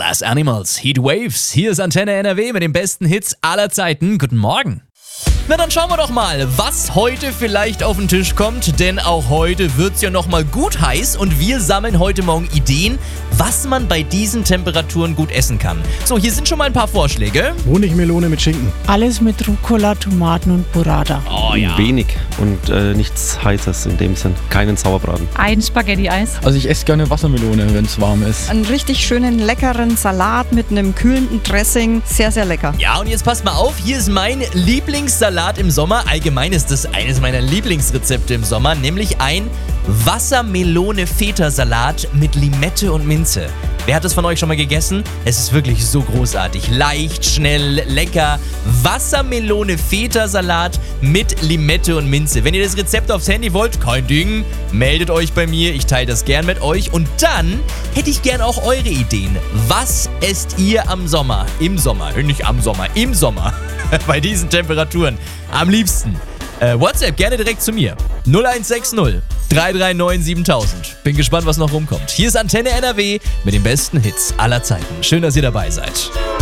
Glass Animals, Heat Waves. Hier ist Antenne NRW mit den besten Hits aller Zeiten. Guten Morgen. Na dann schauen wir doch mal, was heute vielleicht auf den Tisch kommt, denn auch heute wird's ja nochmal gut heiß und wir sammeln heute Morgen Ideen, was man bei diesen Temperaturen gut essen kann. So, hier sind schon mal ein paar Vorschläge. Honigmelone mit Schinken. Alles mit Rucola, Tomaten und Burrata. Oh ja. Wenig und nichts Heißes in dem Sinn. Keinen Sauerbraten. Ein Spaghetti-Eis. Also ich esse gerne Wassermelone, wenn es warm ist. Einen richtig schönen, leckeren Salat mit einem kühlenden Dressing. Sehr, sehr lecker. Ja, und jetzt passt mal auf, hier ist mein Lieblingssalat im Sommer. Allgemein ist das eines meiner Lieblingsrezepte im Sommer, nämlich ein Wassermelone-Feta-Salat mit Limette und Minze. Wer hat das von euch schon mal gegessen? Es ist wirklich so großartig. Leicht, schnell, lecker. Wassermelone-Feta-Salat mit Limette und Minze. Wenn ihr das Rezept aufs Handy wollt, kein Ding, meldet euch bei mir. Ich teile das gern mit euch. Und dann hätte ich gern auch eure Ideen. Was esst ihr am Sommer? Im Sommer, nicht am Sommer, im Sommer. Bei diesen Temperaturen. Am liebsten. WhatsApp gerne direkt zu mir. 0160 339 7000. Bin gespannt, was noch rumkommt. Hier ist Antenne NRW mit den besten Hits aller Zeiten. Schön, dass ihr dabei seid.